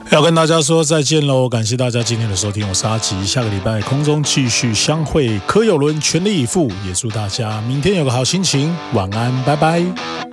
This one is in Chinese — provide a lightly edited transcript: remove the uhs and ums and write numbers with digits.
要跟大家说再见喽，感谢大家今天的收听，我是阿吉，下个礼拜空中继续相会，柯有伦全力以赴，也祝大家明天有个好心情，晚安，拜拜。